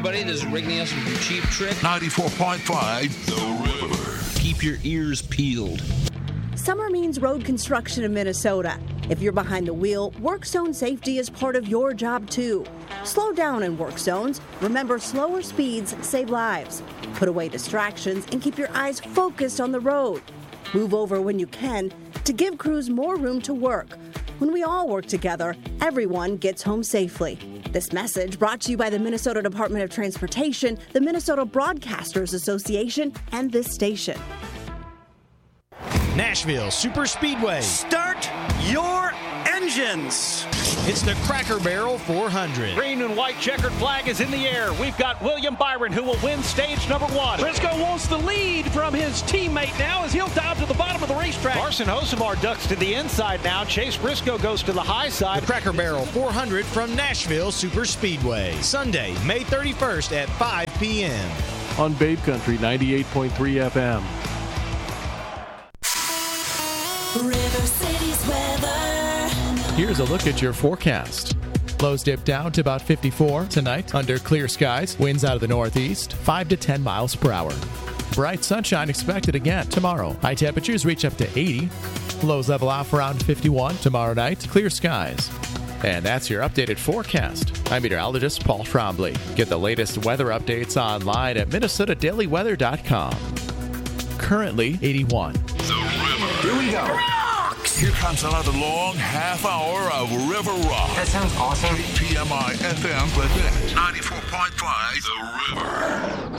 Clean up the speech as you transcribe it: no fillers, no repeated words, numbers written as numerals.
everybody. This is Rick Nielsen from Cheap Trick. 94.5 The River. Keep your ears peeled. Summer means road construction in Minnesota. If you're behind the wheel, work zone safety is part of your job too. Slow down in work zones. Remember, slower speeds save lives. Put away distractions and keep your eyes focused on the road. Move over when you can to give crews more room to work. When we all work together, everyone gets home safely. This message brought to you by the Minnesota Department of Transportation, the Minnesota Broadcasters Association, and this station. Nashville Superspeedway. Start your engines. It's the Cracker Barrel 400. Green and white checkered flag is in the air. We've got William Byron who will win stage number 1. Briscoe wants the lead from his teammate now as he'll dive to the bottom of the racetrack. Carson Hosemar ducks to the inside now. Chase Briscoe goes to the high side. The Cracker Barrel 400 from Nashville Superspeedway. Sunday, May 31st at 5 p.m. on Babe Country 98.3 FM. River City's weather. Here's a look at your forecast. Lows dip down to about 54 tonight under clear skies. Winds out of the northeast, 5 to 10 miles per hour. Bright sunshine expected again tomorrow. High temperatures reach up to 80. Lows level off around 51 tomorrow night. Clear skies. And that's your updated forecast. I'm meteorologist Paul Trombley. Get the latest weather updates online at minnesotadailyweather.com. Currently 81. Here we go. Rocks! Here comes another long half hour of River Rock. That sounds awesome. PMI FM presents 94.5 The River.